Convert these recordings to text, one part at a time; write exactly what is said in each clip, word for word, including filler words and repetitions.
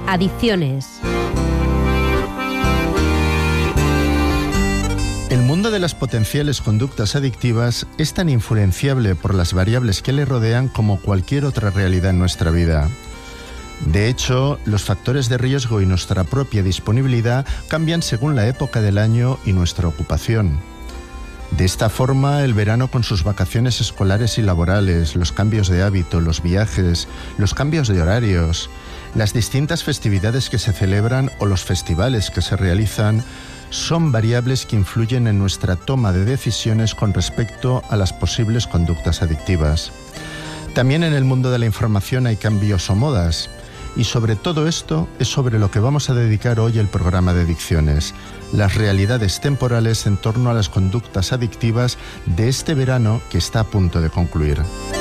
Adicciones. El mundo de las potenciales conductas adictivas es tan influenciable por las variables que le rodean como cualquier otra realidad en nuestra vida. De hecho, los factores de riesgo y nuestra propia disponibilidad cambian según la época del año y nuestra ocupación. De esta forma, el verano con sus vacaciones escolares y laborales, los cambios de hábito, los viajes, los cambios de horarios, las distintas festividades que se celebran o los festivales que se realizan, son variables que influyen en nuestra toma de decisiones con respecto a las posibles conductas adictivas. También en el mundo de la información hay cambios o modas, y sobre todo esto es sobre lo que vamos a dedicar hoy el programa de Adicciones, las realidades temporales en torno a las conductas adictivas de este verano que está a punto de concluir.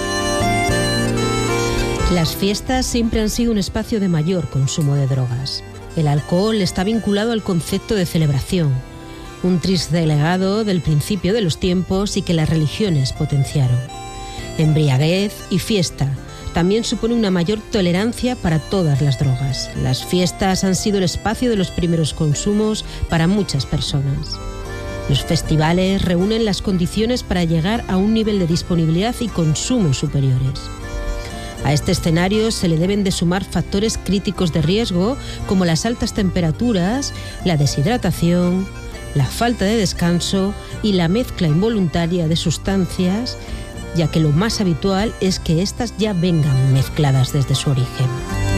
Las fiestas siempre han sido un espacio de mayor consumo de drogas. El alcohol está vinculado al concepto de celebración, un triste legado del principio de los tiempos y que las religiones potenciaron. Embriaguez y fiesta también supone una mayor tolerancia para todas las drogas. Las fiestas han sido el espacio de los primeros consumos para muchas personas. Los festivales reúnen las condiciones para llegar a un nivel de disponibilidad y consumo superiores. A este escenario se le deben de sumar factores críticos de riesgo como las altas temperaturas, la deshidratación, la falta de descanso y la mezcla involuntaria de sustancias, ya que lo más habitual es que éstas ya vengan mezcladas desde su origen.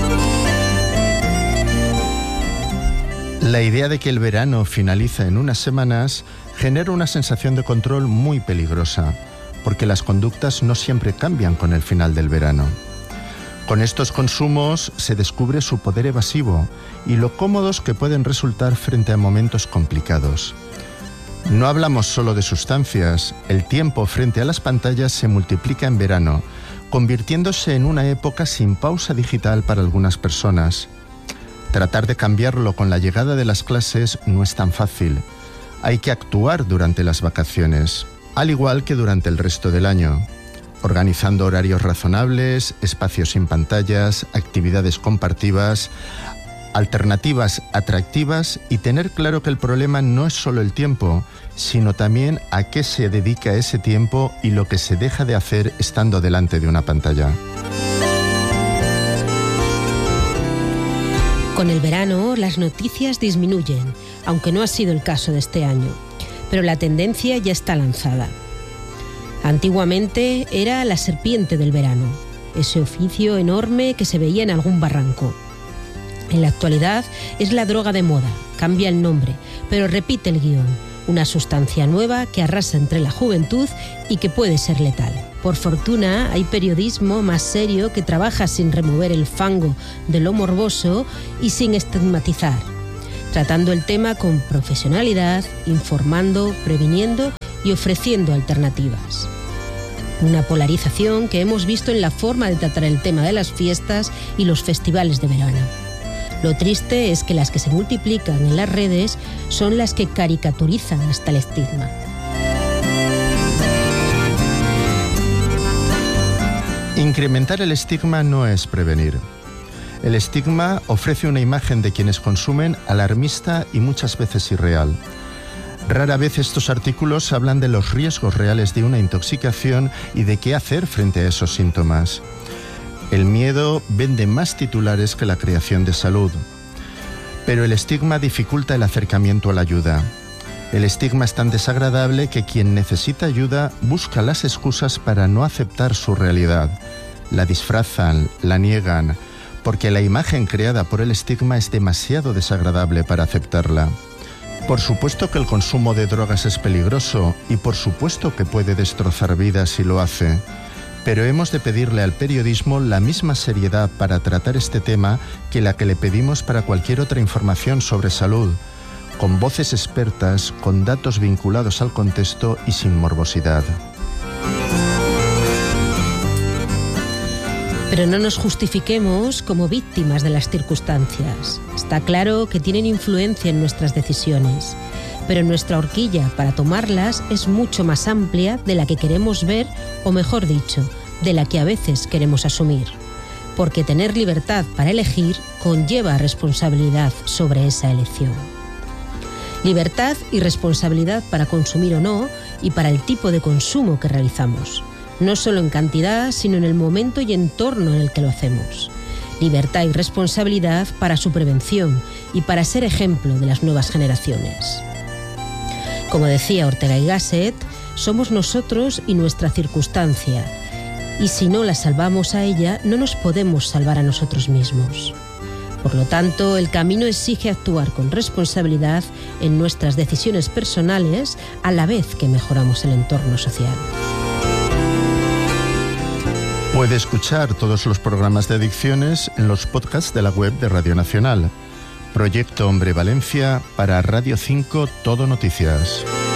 La idea de que el verano finaliza en unas semanas genera una sensación de control muy peligrosa, porque las conductas no siempre cambian con el final del verano. Con estos consumos se descubre su poder evasivo y lo cómodos que pueden resultar frente a momentos complicados. No hablamos solo de sustancias, el tiempo frente a las pantallas se multiplica en verano, convirtiéndose en una época sin pausa digital para algunas personas. Tratar de cambiarlo con la llegada de las clases no es tan fácil. Hay que actuar durante las vacaciones, al igual que durante el resto del año, organizando horarios razonables, espacios sin pantallas, actividades compartidas, alternativas atractivas y tener claro que el problema no es solo el tiempo, sino también a qué se dedica ese tiempo y lo que se deja de hacer estando delante de una pantalla. Con el verano, las noticias disminuyen, aunque no ha sido el caso de este año, pero la tendencia ya está lanzada. Antiguamente era la serpiente del verano, ese oficio enorme que se veía en algún barranco. En la actualidad es la droga de moda, cambia el nombre, pero repite el guión, una sustancia nueva que arrasa entre la juventud y que puede ser letal. Por fortuna, hay periodismo más serio que trabaja sin remover el fango de lo morboso y sin estigmatizar, tratando el tema con profesionalidad, informando, previniendo y ofreciendo alternativas. Una polarización que hemos visto en la forma de tratar el tema de las fiestas y los festivales de verano. Lo triste es que las que se multiplican en las redes son las que caricaturizan hasta el estigma. Incrementar el estigma no es prevenir. El estigma ofrece una imagen de quienes consumen alarmista y muchas veces irreal. Rara vez estos artículos hablan de los riesgos reales de una intoxicación y de qué hacer frente a esos síntomas. El miedo vende más titulares que la creación de salud. Pero el estigma dificulta el acercamiento a la ayuda. El estigma es tan desagradable que quien necesita ayuda busca las excusas para no aceptar su realidad. La disfrazan, la niegan, porque la imagen creada por el estigma es demasiado desagradable para aceptarla. Por supuesto que el consumo de drogas es peligroso y por supuesto que puede destrozar vidas si lo hace. Pero hemos de pedirle al periodismo la misma seriedad para tratar este tema que la que le pedimos para cualquier otra información sobre salud, con voces expertas, con datos vinculados al contexto y sin morbosidad. Pero no nos justifiquemos como víctimas de las circunstancias. Está claro que tienen influencia en nuestras decisiones, pero nuestra horquilla para tomarlas es mucho más amplia de la que queremos ver, o mejor dicho, de la que a veces queremos asumir. porque tener libertad para elegir conlleva responsabilidad sobre esa elección. Libertad y responsabilidad para consumir o no y para el tipo de consumo que realizamos, no solo en cantidad, sino en el momento y entorno en el que lo hacemos. Libertad y responsabilidad para su prevención y para ser ejemplo de las nuevas generaciones. Como decía Ortega y Gasset, somos nosotros y nuestra circunstancia, y si no la salvamos a ella, no nos podemos salvar a nosotros mismos. Por lo tanto, el camino exige actuar con responsabilidad en nuestras decisiones personales a la vez que mejoramos el entorno social. Puede escuchar todos los programas de Adicciones en los podcasts de la web de Radio Nacional. Proyecto Hombre Valencia para Radio cinco Todo Noticias.